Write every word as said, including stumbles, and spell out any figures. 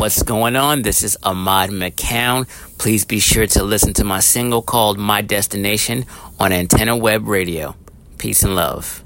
what's going on? This is Ahmad McCown. Please be sure to listen to my single called My Destination on Antenna Web Radio. Peace and love.